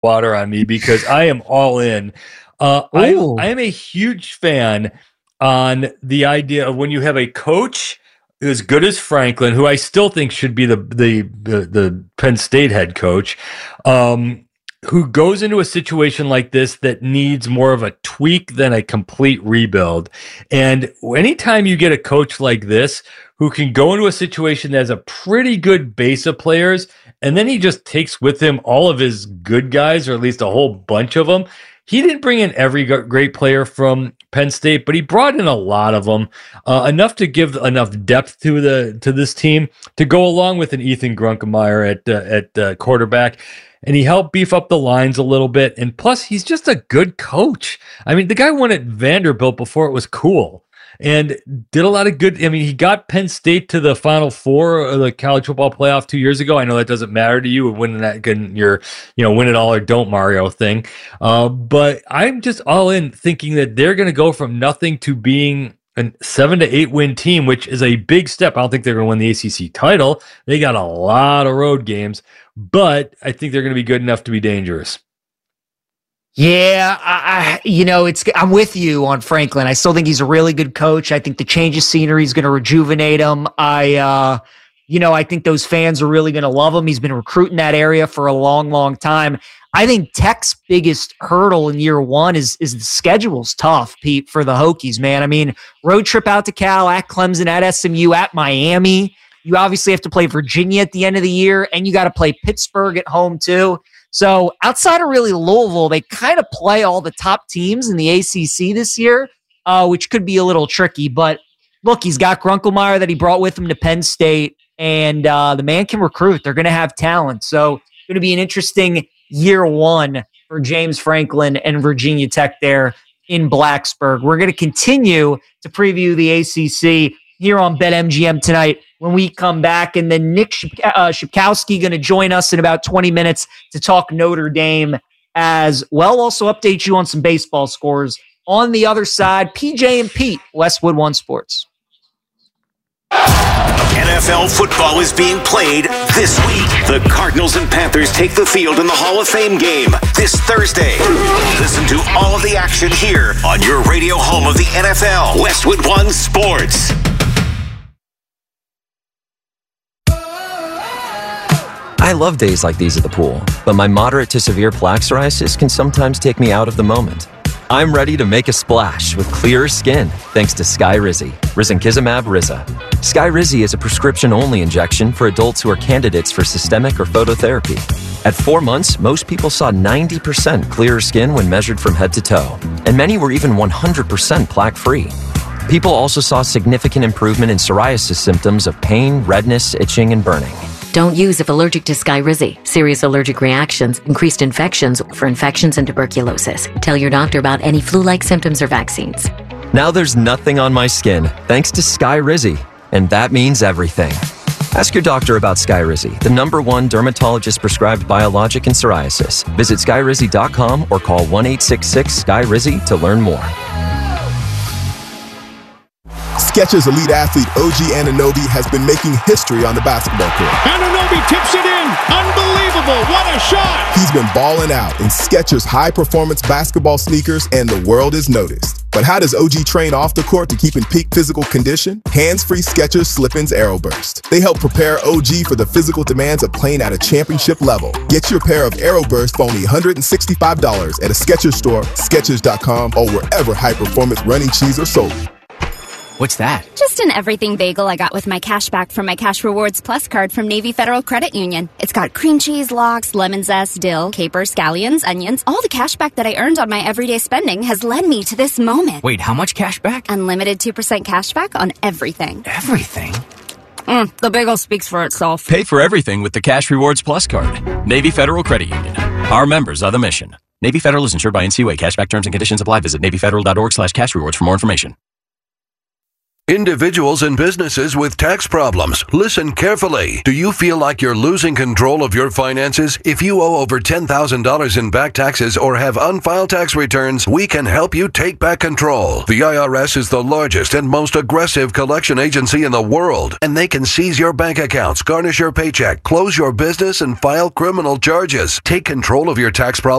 water on me because I am all in. I am a huge fan on the idea of when you have a coach as good as Franklin, who I still think should be the Penn State head coach, who goes into a situation like this that needs more of a tweak than a complete rebuild. And anytime you get a coach like this who can go into a situation that has a pretty good base of players, and then he just takes with him all of his good guys, or at least a whole bunch of them. He didn't bring in every great player from Penn State, but he brought in a lot of them, enough to give enough depth to this team to go along with an Ethan Grunkemeyer at quarterback. And he helped beef up the lines a little bit. And plus, he's just a good coach. I mean, the guy won at Vanderbilt before it was cool and did a lot of good. I mean, he got Penn State to the Final Four of the college football playoff 2 years ago. I know that doesn't matter to you, winning that your, win it all or don't Mario thing. But I'm just all in thinking that they're going to go from nothing to being a 7 to 8 win team, which is a big step. I don't think they're going to win the ACC title. They got a lot of road games, but I think they're going to be good enough to be dangerous. Yeah, I'm with you on Franklin. I still think he's a really good coach. I think the change of scenery is going to rejuvenate him. I think those fans are really going to love him. He's been recruiting that area for a long, long time. I think Tech's biggest hurdle in year one is the schedule's tough, Pete, for the Hokies, man. I mean, road trip out to Cal, at Clemson, at SMU, at Miami. You obviously have to play Virginia at the end of the year, and you got to play Pittsburgh at home too. So outside of really Louisville, they kind of play all the top teams in the ACC this year, which could be a little tricky. But look, he's got Grunkemeyer that he brought with him to Penn State, and the man can recruit. They're going to have talent. So it's going to be an interesting year one for James Franklin and Virginia Tech there in Blacksburg. We're going to continue to preview the ACC here on BetMGM tonight when we come back. And then Nick Shipkowski going to join us in about 20 minutes to talk Notre Dame as well. Also update you on some baseball scores. On the other side, PJ and Pete, Westwood One Sports. NFL football is being played this week. The Cardinals and Panthers take the field in the Hall of Fame game this Thursday. Listen to all of the action here on your radio home of the NFL, Westwood One Sports. I love days like these at the pool, but my moderate to severe plaque psoriasis can sometimes take me out of the moment. I'm ready to make a splash with clearer skin thanks to Skyrizi, risankizumab Riza. Skyrizi is a prescription-only injection for adults who are candidates for systemic or phototherapy. At 4 months, most people saw 90% clearer skin when measured from head to toe, and many were even 100% plaque-free. People also saw significant improvement in psoriasis symptoms of pain, redness, itching, and burning. Don't use if allergic to Skyrizi. Serious allergic reactions, increased infections, for infections and tuberculosis. Tell your doctor about any flu-like symptoms or vaccines. Now there's nothing on my skin thanks to Skyrizi, and that means everything. Ask your doctor about Skyrizi, the #1 dermatologist-prescribed biologic in psoriasis. Visit Skyrizi.com or call 1-866-SKYRIZI to learn more. Skechers elite athlete OG Anunoby has been making history on the basketball court. Anunoby tips it in. Unbelievable. What a shot. He's been balling out in Skechers high-performance basketball sneakers, and the world is noticed. But how does OG train off the court to keep in peak physical condition? Hands-free Skechers Slip-ins Aeroburst. They help prepare OG for the physical demands of playing at a championship level. Get your pair of Aeroburst for only $165 at a Skechers store, Skechers.com, or wherever high-performance running shoes are sold. What's that? Just an everything bagel I got with my cash back from my Cash Rewards Plus card from Navy Federal Credit Union. It's got cream cheese, lox, lemon zest, dill, capers, scallions, onions. All the cash back that I earned on my everyday spending has led me to this moment. Wait, how much cash back? Unlimited 2% cash back on everything. Everything? The bagel speaks for itself. Pay for everything with the Cash Rewards Plus card. Navy Federal Credit Union. Our members are the mission. Navy Federal is insured by NCUA. Cashback terms and conditions apply. Visit NavyFederal.org/cashrewards for more information. Individuals and businesses with tax problems, listen carefully. Do you feel like you're losing control of your finances? If you owe over $10,000 in back taxes or have unfiled tax returns, we can help you take back control. The IRS is the largest and most aggressive collection agency in the world, and they can seize your bank accounts, garnish your paycheck, close your business, and file criminal charges. Take control of your tax problems